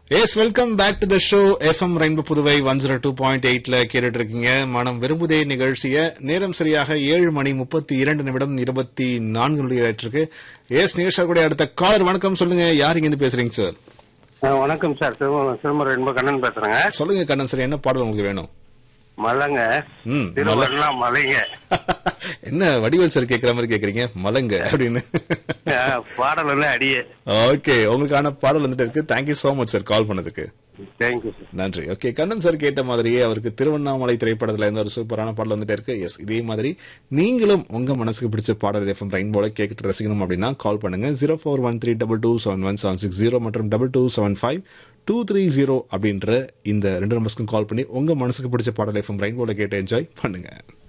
Yes welcome back to the show. FM rainbow Puduvai 102.8ல கேட்டுட்டு இருக்கீங்க. மனம் விரும்புதே நிகழ்ச்சிய நேரம் சரியாக 7:32 ஆயிட்டிருக்கு. எஸ் நிகழ்ச்சியா கூட அடுத்த காலர் வணக்கம் சொல்லுங்க. யார் இங்க இருந்து பேசுறீங்க சார்? வணக்கம் சார், சிறுமர் ரெயின்போ கண்ணன் பேசுறேங்க. சொல்லுங்க கண்ணன் சார், என்ன பாடல் உங்களுக்கு வேணும்? மலைங்க, திருவண்ணா மலைங்க. என்ன வடிவேல் சார் கேக்குற மாதிரி கேக்குறீங்க மலைங்க அப்படின்னு? பாடல் வந்து அடியே. ஓகே, உங்களுக்கான பாடல் வந்துட்டு இருக்கு. Thank you so much sir call பண்ணதுக்கு. Thank you sir. நன்றி. ஓகே, கண்ணன் சார் கேட்ட மாதிரியே அவருக்கு திருவண்ணாமலை திரைப்படத்துல இருந்து ஒரு சூப்பரான பாடல் வந்துட்டு இருக்கு. எஸ், இதே மாதிரி நீங்களும் உங்க மனசுக்கு பிடிச்ச பாடல் எஃப்எம் ரெயின்போல கேட்டு ரசிக்கணும் அப்படின்னா கால் பண்ணுங்க. 0413227160 மற்றும் 22752330 அப்படின்ற இந்த 2 நம்பர்ஸ்க்கும் கால் பண்ணி உங்க மனசுக்கு பிடிச்ச பாடல் எஃப்எம் ரெயின்போல கேட்டு என்ஜாய் பண்ணுங்க.